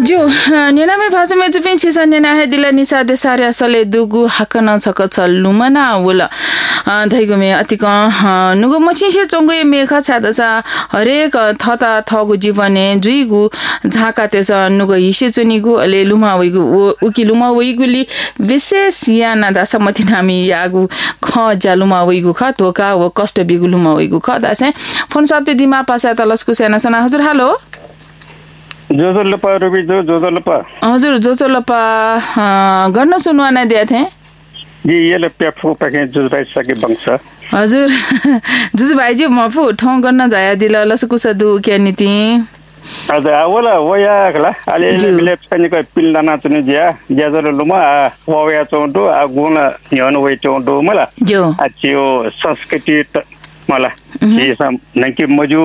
जो नेनामे भाजमे जुपिन छिसा नेना है दिला निसा दे सारे असले दुगु हकन छक छ लुमना वल धैगुमे अतिक नुगु मछिसे चंगु मेखा छादसा हरेक थता थगु जीवने जुइगु झाका तेस नुगु हिसे चुनिगु अले लुमा वइगु उकि लुमा वइगुली विशेष याना दासा मथिनामी यागु ख जालुमा वइगु ख तोका व कष्ट बिगु लुमा वइगु ख दासे फोन सप्ते दिमा पासा तलस्कु सेना सना हजुर हेलो जोजोलपा रुबी जोजोलपा हजुर जोजोलपा गर्न सुनुवा नै दिए थे जी ये ले पेफु पके जुज भाइ सके बंश हजुर जुज भाइ जी मफु ठौ गर्न जाया दिल लसकु सदु के नीति हजुर आवला वया खला अले मिले पनि को पिल्लाना चुनि ज्या ज्याजर लुमा वया चोंडो आ गुण न्यन वइ चोंडो मला जो अचियो संस्कृति मला ये सम नकी मजु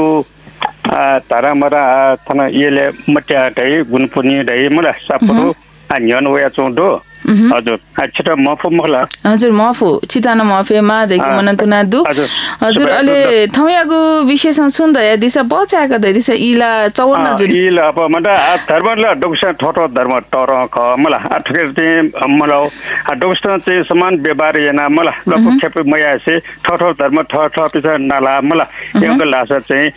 तारा मरा थना येले मट्या दai गुनपुनी दai मला सापरो अन्यन वया चोंडो हजुर अच्छा मफु मला हजुर मफु चिताना मफेमा देखि मनन्तुना दु हजुर अले थौयागु विशेष सुन्दै दिसा बचाका दै दिसा इला 54 जुल इला अब मदा धर्मला डोक्सा ठोटो धर्म टर ख मला अठके चाहिँ मला डोक्सा चाहिँ समान व्यवहार याना मला लपु खेप मया से ठोटो धर्म ठठ पिसा नाला मला यंग लासा चाहिँ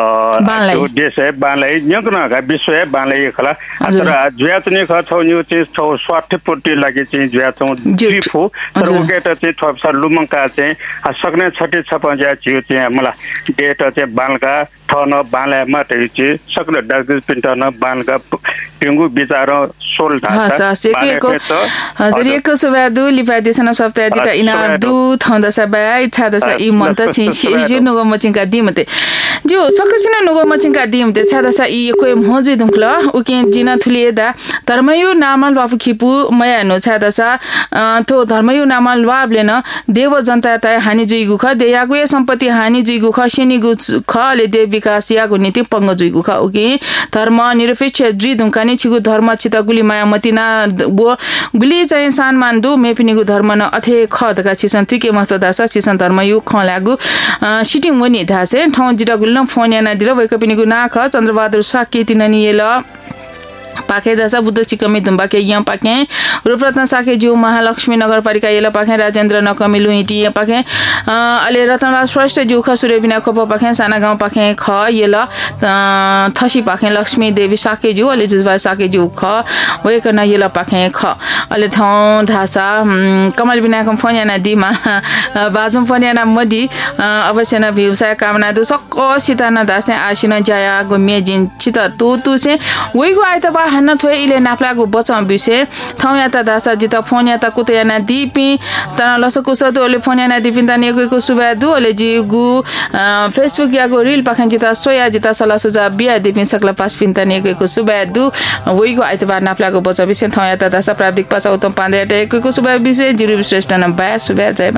जो देश है बालाई न्यकना का विश्व है बालाई खला तर ज्यातने ख छौ न्यु चाहिँ छौ स्वार्थ पुटी लागि चाहिँ ज्याचौ जिफो तर उकेटा चाहिँ थपसा लुमंका चाहिँ सक्ने छटे छपज्या जिउ चाहिँ मला डेटा चाहिँ बालका थन बालामा चाहिँ सक्ने डाक्टर पिन्टन बालका पिंगु विचार सोल ढाका सेकेको हजुर एको सुबा दु लिपादिसन सप्ताह दिता इना दु थन्दा सबा इच्छा दसा इ मन्त छिछि नुगो मचिंका दिमते जो सकसिन नुगो मचिंका दिमते छादसा इ कोइ मजु दुखल उके जिना थुलिएदा धर्मयु नामल बाफु खिपु मया नो छादसा तो धर्मयु नामल वाबलेन देव जनता त हानि जुइगु ख देयागु सम्पत्ति हानि जुइगु ख शेनिगु खले देव विकास यागु नीति पंग जुइगु ख उके धर्म निरपेक्ष जुइ दुकानी छिगु धर्म छिता गुली माया मतिना बो गुली चाहिँ सानमान दु मेपिनिगु धर्म न अथे ख दका छिसन तुके मस्त दासा छिसन धर्म यु ख लागु सिटिङ मुनि धासे ठौ जिरा गुल्न फोन याना दिलो वैकपिनिगु ना ख चन्द्रबहादुर साके तिननी येल पाखे दशा बुद्ध चिकमी दुम्बाके यहाँ पाखे रूपरत्न साके ज्यू महालक्ष्मी नगरपालिका येला पाखे राजेन्द्र नकमिलु इटी पाखे अले रतनलाल श्रेष्ठ ज्यू ख सूर्यबिना खोप पाखे साना गाउँ पाखे ख येला थसी पाखे लक्ष्मी देवी साके ज्यू अले जुजबा साके ज्यू ख वेकन येला पाखे ख अले थौ धासा कमल बिनाकम फोन याना दिमा बाजुम फोन याना मडी अवश्य न भ्युसा कामना दु सक्क सिताना दासे आसिन जाया गुमे जिन छित तु से वेगु आइतबा हन थोय इले नाप्लागु बचम बिसे थौ याता दासा जित फोन याता कुत याना दिपि तना लसकु सदोले फोन याना दिपिन ता नेगुको सुबा दु ओले जिगु फेसबुक यागु रील पाखन जिता सोया जिता सला सुजा बिया दिपिन सकला पास पिन ता नेगुको सुबा दु वेगु आइतबा नाप्लागु बचम बिसे थौ याता दासा प्राप्तिक पासा उत्तम पाण्डे टेगुको सुबा बिसे जिरु श्रेष्ठ न बाया सुबा जय